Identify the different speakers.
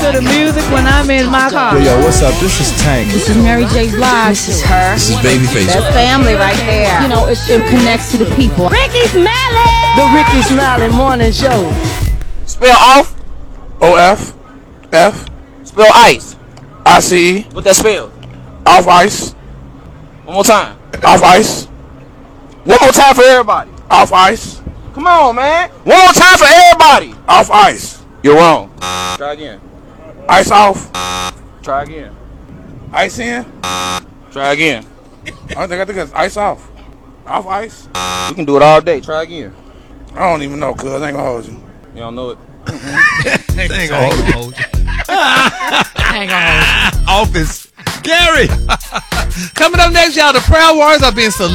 Speaker 1: to the music when I'm in my car.
Speaker 2: Yo, what's up? This is Tank.
Speaker 3: This is Mary J. Blige.
Speaker 4: This is her.
Speaker 2: This is Babyface.
Speaker 4: That's family right there.
Speaker 3: You know, it connects to the people.
Speaker 4: Ricky Smiley.
Speaker 5: The Ricky Smiley Morning Show.
Speaker 6: Spell off. O-F. F. Spell ice. I-C-E. What that spell? Off ice. One more time. Off ice. One more time for everybody. Off ice. Come on, man. One more time for everybody. Off ice. You're wrong. Try again. Ice off. Try again. Ice in. Try again. I think it's ice off. Off ice. You can do it all day. Try again. I don't even know, cuz. I ain't gonna hold you. You don't know it?
Speaker 7: Ain't gonna hold you. Ain't gonna hold you. Office. Gary. Coming up next, y'all, the Proud Warriors are being selected.